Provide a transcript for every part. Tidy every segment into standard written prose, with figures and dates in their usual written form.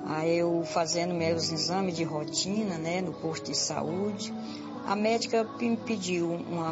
Aí eu fazendo meus exames de rotina, né, no posto de saúde, a médica me pediu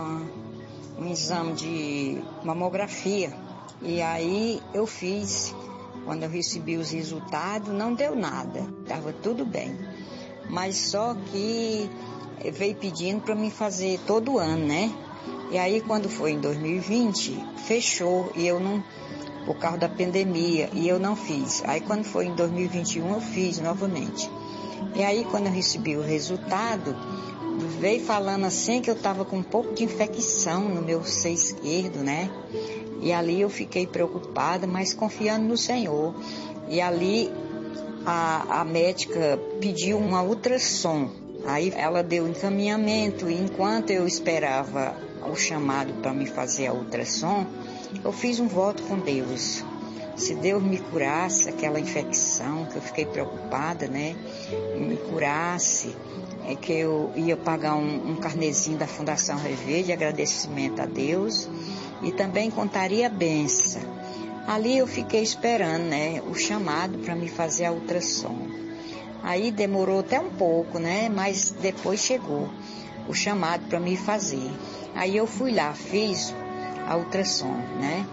um exame de mamografia. E aí eu fiz. Quando eu recebi os resultados, não deu nada, estava tudo bem. Mas só que veio pedindo para mim fazer todo ano, né? E aí quando foi em 2020, fechou e eu não, por causa da pandemia, e eu não fiz. Aí quando foi em 2021 eu fiz novamente. E aí quando eu recebi o resultado, veio falando assim que eu estava com um pouco de infecção no meu seio esquerdo, né? E ali eu fiquei preocupada, mas confiando no Senhor. E ali a médica pediu uma ultrassom. Aí ela deu encaminhamento e enquanto eu esperava o chamado para me fazer a ultrassom, eu fiz um voto com Deus. Se Deus me curasse aquela infecção, que eu fiquei preocupada, né? Me curasse, que eu ia pagar um carnezinho da Fundação Rever de agradecimento a Deus e também contaria a benção. Ali eu fiquei esperando, né? O chamado para me fazer a ultrassom. Aí demorou até um pouco, né? Mas depois chegou o chamado para me fazer. Aí eu fui lá, fiz a ultrassom, né?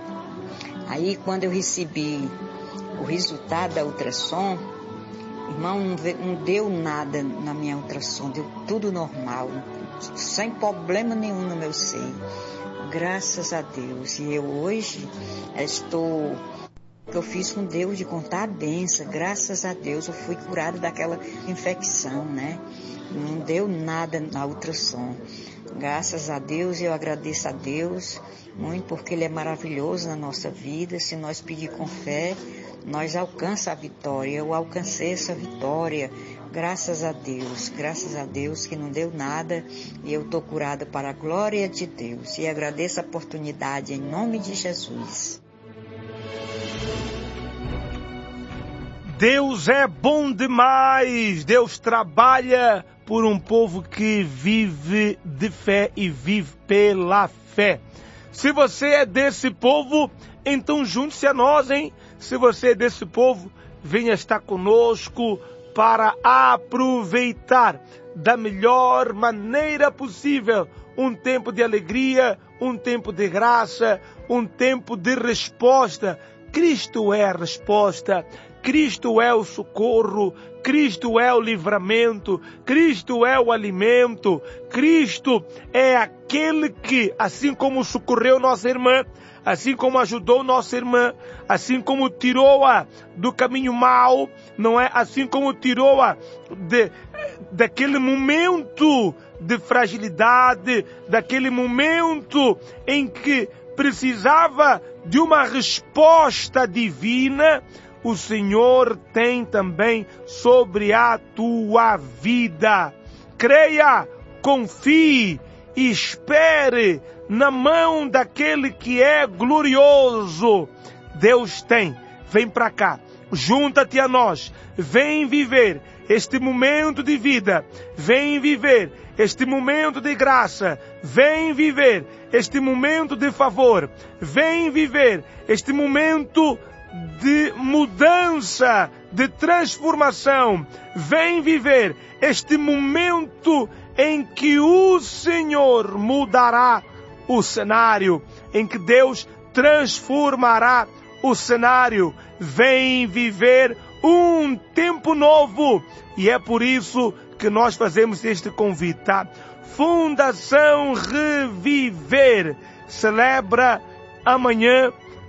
Aí quando eu recebi o resultado da ultrassom, irmão, não deu nada na minha ultrassom, deu tudo normal, sem problema nenhum no meu seio. Graças a Deus. E eu hoje que eu fiz com Deus de contar a benção. Graças a Deus eu fui curada daquela infecção, né? Não deu nada na ultrassom. Graças a Deus, eu agradeço a Deus muito porque Ele é maravilhoso na nossa vida. Se nós pedir com fé, nós alcançamos a vitória. Eu alcancei essa vitória. Graças a Deus que não deu nada e eu estou curada para a glória de Deus. E agradeço a oportunidade em nome de Jesus. Deus é bom demais. Deus trabalha por um povo que vive de fé e vive pela fé. Se você é desse povo, então junte-se a nós, hein? Se você é desse povo, venha estar conosco para aproveitar da melhor maneira possível um tempo de alegria, um tempo de graça, um tempo de resposta. Cristo é a resposta, Cristo é o socorro, Cristo é o livramento, Cristo é o alimento, Cristo é aquele que, assim como socorreu nossa irmã, assim como ajudou nossa irmã, assim como tirou-a do caminho mau, não é? Assim como tirou-a daquele momento de fragilidade, daquele momento em que precisava de uma resposta divina, o Senhor tem também sobre a tua vida. Creia, confie e espere na mão daquele que é glorioso. Deus tem. Vem para cá, junta-te a nós, vem viver este momento de vida, vem viver este momento de graça, vem viver este momento de favor, vem viver este momento de mudança, de transformação, vem viver este momento em que o Senhor mudará o cenário, em que Deus transformará o cenário. Vem viver um tempo novo. E é por isso que nós fazemos este convite, tá? Fundação Reviver celebra amanhã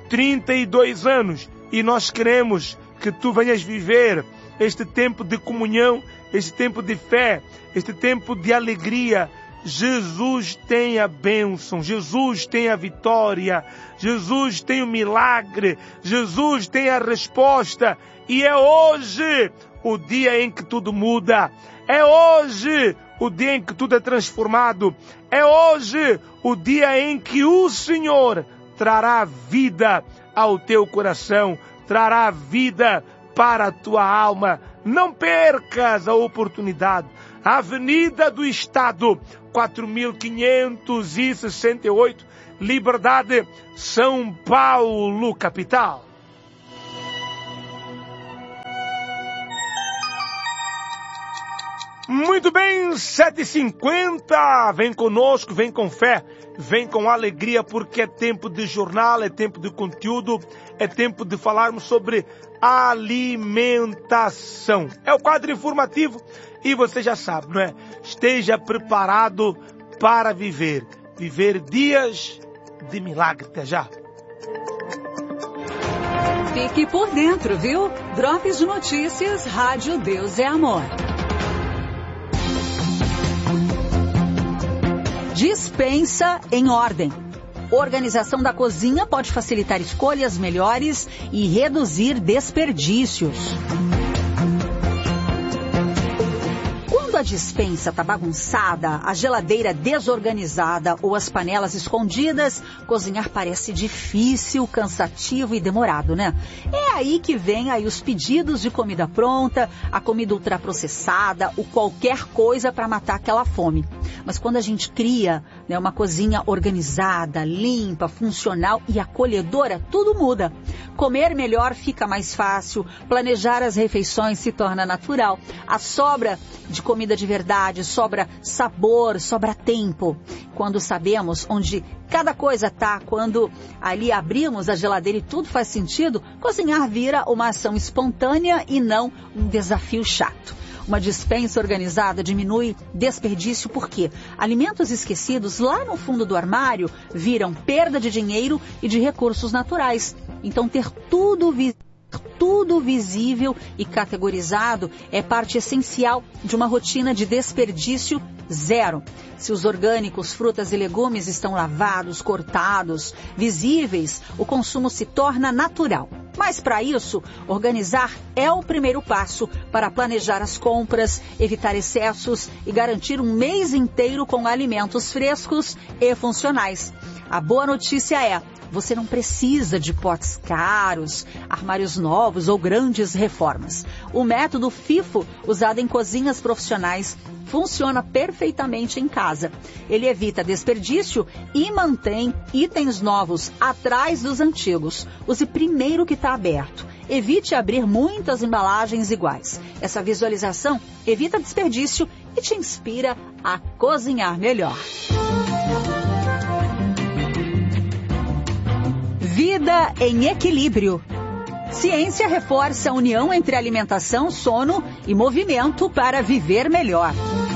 32 anos. E nós queremos que tu venhas viver este tempo de comunhão, este tempo de fé, este tempo de alegria. Jesus tem a bênção, Jesus tem a vitória, Jesus tem o milagre, Jesus tem a resposta. E é hoje o dia em que tudo muda. É hoje o dia em que tudo é transformado. É hoje o dia em que o Senhor trará vida ao teu coração, trará vida para a tua alma. Não percas a oportunidade. Avenida do Estado, 4568, Liberdade, São Paulo, capital. Muito bem, 7h50, vem conosco, vem com fé, vem com alegria, porque é tempo de jornal, é tempo de conteúdo, é tempo de falarmos sobre alimentação. É o quadro informativo e você já sabe, não é? Esteja preparado para viver dias de milagre. Até já. Fique por dentro, viu? Drops de Notícias, Rádio Deus é Amor. Dispensa em ordem. Organização da cozinha pode facilitar escolhas melhores e reduzir desperdícios. Quando a despensa está bagunçada, a geladeira desorganizada ou as panelas escondidas, cozinhar parece difícil, cansativo e demorado, né? É aí que vem os pedidos de comida pronta, a comida ultraprocessada, ou qualquer coisa para matar aquela fome. Mas quando a gente cria, né, uma cozinha organizada, limpa, funcional e acolhedora, tudo muda. Comer melhor fica mais fácil, planejar as refeições se torna natural. A sobra de comida de verdade sobra sabor, sobra tempo. Quando sabemos onde cada coisa está, quando ali abrimos a geladeira e tudo faz sentido, cozinhar vira uma ação espontânea e não um desafio chato. Uma despensa organizada diminui desperdício porque alimentos esquecidos lá no fundo do armário viram perda de dinheiro e de recursos naturais. Então ter tudo visível e categorizado é parte essencial de uma rotina de desperdício zero. Se os orgânicos, frutas e legumes estão lavados, cortados, visíveis, o consumo se torna natural. Mas para isso, organizar é o primeiro passo para planejar as compras, evitar excessos e garantir um mês inteiro com alimentos frescos e funcionais. A boa notícia é: você não precisa de potes caros, armários novos ou grandes reformas. O método FIFO, usado em cozinhas profissionais, funciona perfeitamente em casa. Ele evita desperdício e mantém itens novos atrás dos antigos. Use primeiro o que está aberto. Evite abrir muitas embalagens iguais. Essa visualização evita desperdício e te inspira a cozinhar melhor. Vida em equilíbrio. Ciência reforça a união entre alimentação, sono e movimento para viver melhor.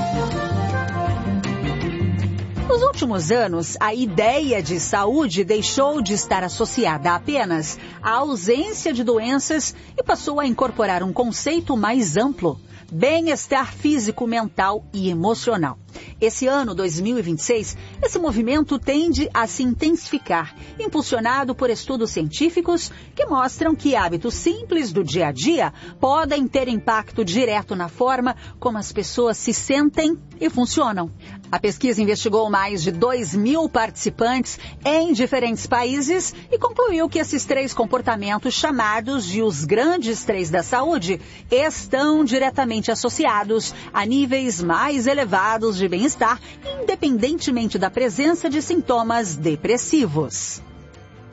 Nos últimos anos, a ideia de saúde deixou de estar associada apenas à ausência de doenças e passou a incorporar um conceito mais amplo: bem-estar físico, mental e emocional. Esse ano, 2026, esse movimento tende a se intensificar, impulsionado por estudos científicos que mostram que hábitos simples do dia a dia podem ter impacto direto na forma como as pessoas se sentem e funcionam. A pesquisa investigou mais de 2.000 participantes em diferentes países e concluiu que esses 3 comportamentos, chamados de os grandes 3 da saúde, estão diretamente associados a níveis mais elevados de bem-estar, independentemente da presença de sintomas depressivos.